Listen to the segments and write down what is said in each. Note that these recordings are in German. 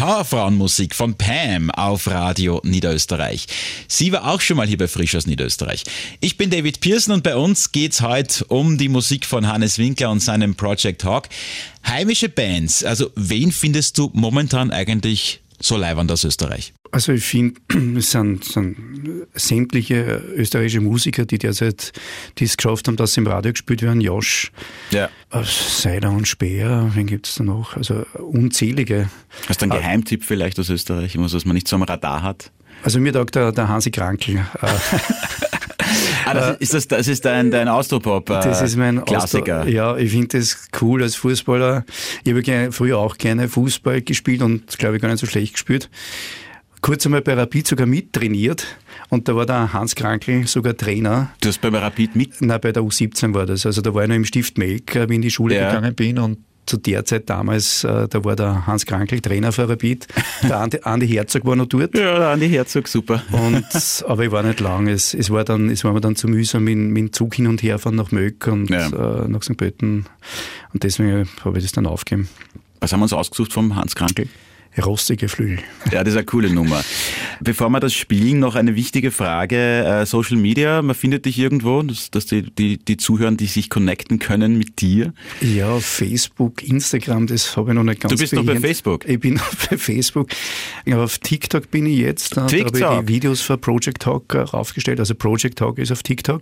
Powerfrauenmusik von Pam auf Radio Niederösterreich. Sie war auch schon mal hier bei Frisch aus Niederösterreich. Ich bin David Pearson und bei uns geht's heute um die Musik von Hannes Winkler und seinem Project Hawk. Heimische Bands, also wen findest du momentan eigentlich so leiwand aus Österreich? Also ich finde, es sind sämtliche österreichische Musiker, die derzeit es geschafft haben, dass sie im Radio gespielt werden. Josh, ja. Seider und Speer, wen gibt es da noch? Also unzählige. Hast du einen Geheimtipp vielleicht aus Österreich, was man nicht so am Radar hat? Also mir taugt der Hansi Krankl. Das ist dein Austropop-Klassiker. Das ist mein Klassiker. Ja, ich finde das cool als Fußballer. Ich habe früher auch gerne Fußball gespielt und glaube ich gar nicht so schlecht gespielt. Kurz einmal bei Rapid sogar mittrainiert und da war der Hans Krankl sogar Trainer. Du hast bei Rapid mit? Nein, bei der U17 war das. Also da war ich noch im Stift Melk, wie ich in die Schule gegangen bin und zu der Zeit damals, da war der Hans Krankl Trainer für Rapid. Der Andi Herzog war noch dort. Ja, der Andi Herzog, super. Aber ich war nicht lang. Es war mir dann zu mühsam mit dem Zug hin und her fahren nach Melk und nach St. Pölten. Und deswegen habe ich das dann aufgegeben. Was haben wir uns ausgesucht vom Hans Krankl? Rostige Flügel. Ja, das ist eine coole Nummer. Bevor wir das spielen, noch eine wichtige Frage. Social Media, man findet dich irgendwo, dass die zuhören, die sich connecten können mit dir? Ja, Facebook, Instagram, das habe ich noch nicht ganz. Du bist noch bei Facebook? Ich bin noch bei Facebook. Ja, auf TikTok bin ich jetzt. Da habe ich die Videos für Project Hawk raufgestellt. Also Project Hawk ist auf TikTok.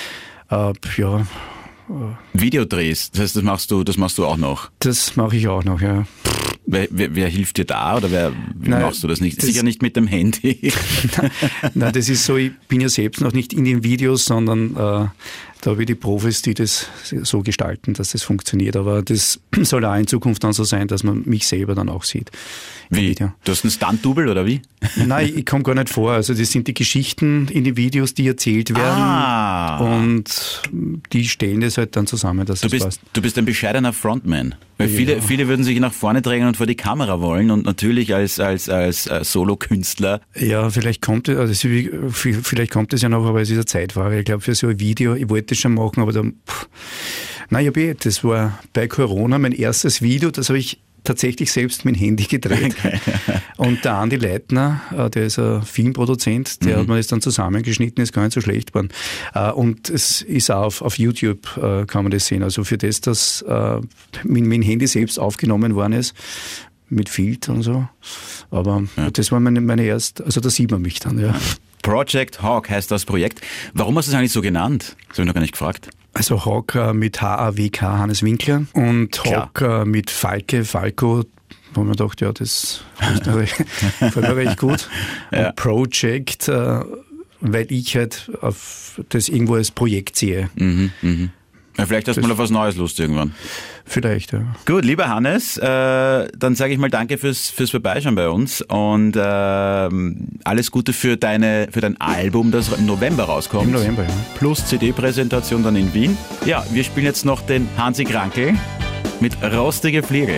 Videodrehs, das heißt, das machst du auch noch? Das mache ich auch noch, ja. Wer hilft dir da oder wie machst du das nicht? Sicher nicht mit dem Handy. Nein, das ist so, ich bin ja selbst noch nicht in den Videos, sondern da habe ich die Profis, die das so gestalten, dass das funktioniert. Aber das soll auch in Zukunft dann so sein, dass man mich selber dann auch sieht. Wie? Du hast einen Stunt-Double oder wie? Nein, ich komme gar nicht vor. Also das sind die Geschichten in den Videos, die erzählt werden und die stellen das halt dann zusammen, dass es passt. Du bist ein bescheidener Frontman. Weil viele würden sich nach vorne drängen und vor die Kamera wollen und natürlich als Solo-Künstler. Ja, vielleicht kommt es ja noch, aber es ist eine Zeitfrage. Ich glaube, für so ein Video, ich wollte das schon machen, aber das war bei Corona mein erstes Video, das habe ich tatsächlich selbst mit dem Handy gedreht. Okay. Und der Andi Leitner, der ist ein Filmproduzent, der hat mir das dann zusammengeschnitten, ist gar nicht so schlecht geworden. Und es ist auch auf YouTube, kann man das sehen. Also für das, dass mit dem Handy selbst aufgenommen worden ist, mit Filter und so. Aber das war meine erste, also da sieht man mich dann, ja. Project Hawk heißt das Projekt. Warum hast du es eigentlich so genannt? Das habe ich noch gar nicht gefragt. Also Hawk mit H-A-W-K, Hannes Winkler, und Hawk mit Falco, wo man gedacht, ja, das gefällt mir recht gut. Ja. Und Project, weil ich halt auf das irgendwo als Projekt sehe. Ja, vielleicht hast du mal auf was Neues Lust irgendwann. Vielleicht, ja. Gut, lieber Hannes, dann sage ich mal danke fürs Vorbeischauen bei uns und alles Gute für dein Album, das im November rauskommt. Im November, ja. Plus CD-Präsentation dann in Wien. Ja, wir spielen jetzt noch den Hansi Krankl mit Rostige Fliegel.